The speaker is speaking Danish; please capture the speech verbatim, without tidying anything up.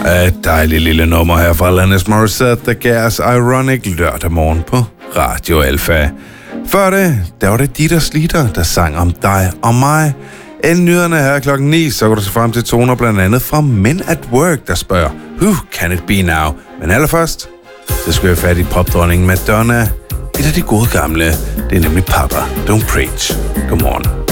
Et dejligt lille nummer her fra Alanis Morissette, der gav os Ironic lørdag morgen på Radio Alfa. Før det, der var det Dieter Slitter, der sang om dig og mig. Inden nyhederne her klokken ni, så går du så frem til toner blandt andet fra Men at Work, der spørger, who can it be now? Men allerførst, så skal vi fat i popdronningen Madonna. Et af de gode gamle, det er nemlig Papa Don't Preach. Godmorgen.